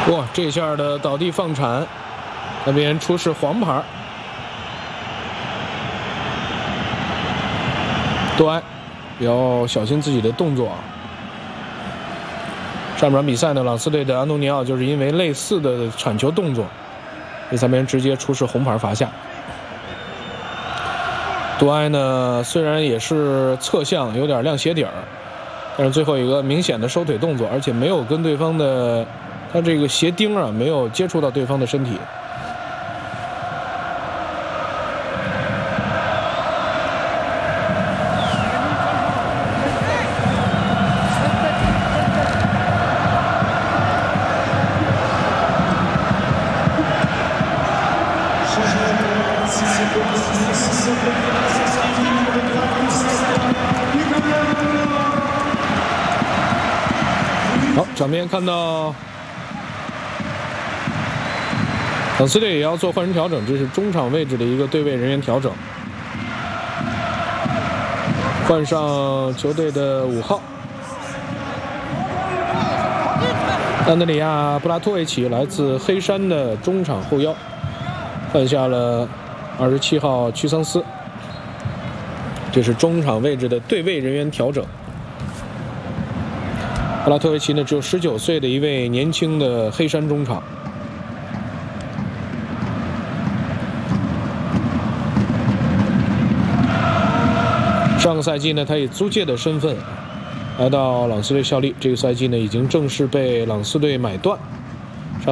哇，这下的倒地放铲，那边出示黄牌。杜埃要小心自己的动作啊。上半场比赛呢，朗斯队的安东尼奥就是因为类似的铲球动作，第三边直接出示红牌罚下。杜埃呢，虽然也是侧向有点亮鞋底儿，但是最后一个明显的收腿动作，而且没有跟对方的他这个鞋钉啊没有接触到对方的身体。好，场边看到朗斯队也要做换人调整，这是中场位置的一个对位人员调整，换上球队的5号安德里亚·布拉托维奇，来自黑山的中场后腰，换下了27号屈桑斯。这是中场位置的对位人员调整。布拉托维奇呢，只有19岁的一位年轻的黑山中场。上个赛季呢，他以租借的身份来到朗斯队效力，这个赛季呢，已经正式被朗斯队买断。